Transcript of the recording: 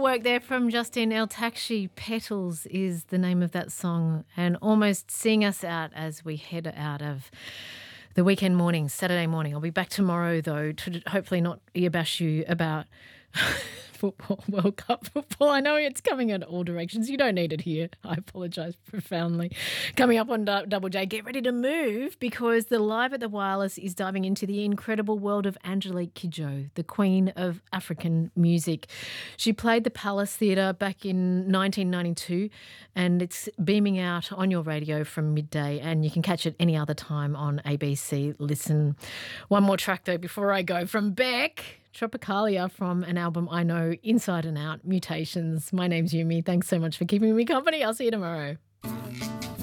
work there from Justine El Takshi. Petals is the name of that song, and almost seeing us out as we head out of the weekend morning, Saturday morning. I'll be back tomorrow, though, to hopefully not earbash you about football, World Cup football. I know it's coming in all directions. You don't need it here. I apologise profoundly. Coming up on Double J, get ready to move because the Live at the Wireless is diving into the incredible world of Angelique Kidjo, the queen of African music. She played the Palace Theatre back in 1992 and it's beaming out on your radio from midday, and you can catch it any other time on ABC Listen. One more track though before I go from Beck. Tropicalia from an album I know inside and out, Mutations. My name's Yumi. Thanks so much for keeping me company. I'll see you tomorrow.